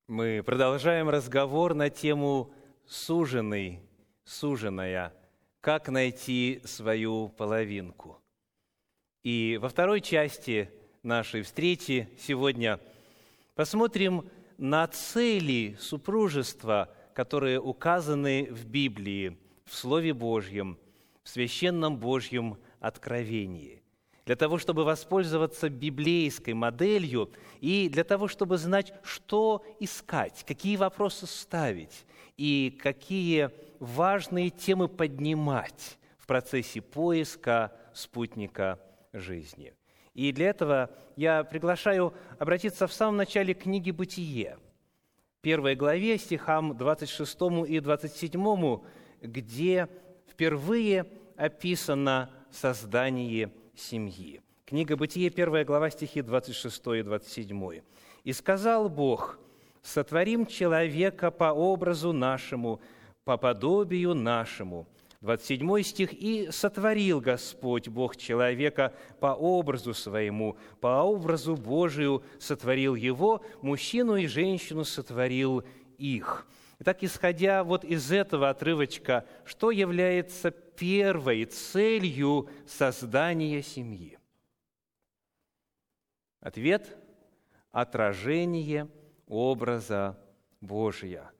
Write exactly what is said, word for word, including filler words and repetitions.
Мы продолжаем разговор на тему «Суженый, суженая. Как найти свою половинку?». И во второй части нашей встречи сегодня посмотрим на цели супружества, которые указаны в Библии, в Слове Божьем, в Священном Божьем откровении. Для того, чтобы воспользоваться библейской моделью и для того, чтобы знать, что искать, какие вопросы ставить и какие важные темы поднимать в процессе поиска спутника жизни. И для этого я приглашаю обратиться в самом начале книги «Бытие», первой главе, стихам двадцать шестому и двадцать седьмому, где впервые описано создание семьи. Книга «Бытие», первая глава, стихи двадцать шестой и двадцать седьмой. «И сказал Бог: сотворим человека по образу нашему, по подобию нашему». двадцать седьмой стих. «И сотворил Господь Бог человека по образу своему, по образу Божию сотворил его, мужчину и женщину сотворил их». Итак, исходя вот из этого отрывочка, что является первой целью создания семьи? Ответ – отражение образа Божия.